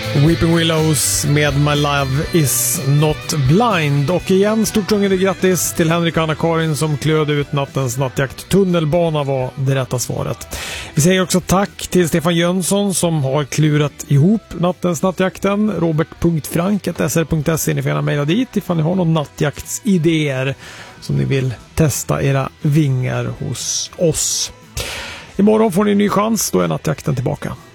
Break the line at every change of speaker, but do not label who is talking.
Weeping Willows med My Love Is Not Blind. Och igen, stort grattis till Henrik och Anna-Karin som klöde ut nattens nattjakt. Tunnelbana var det rätta svaret. Vi säger också tack till Stefan Jönsson som har klurat ihop nattens nattjakten. Robert.frank@sr.se. Ni får gärna mejla dit ifall ni har någon nattjaktsidéer som ni vill testa era vingar hos oss. Imorgon får ni en ny chans, då är nattjakten tillbaka.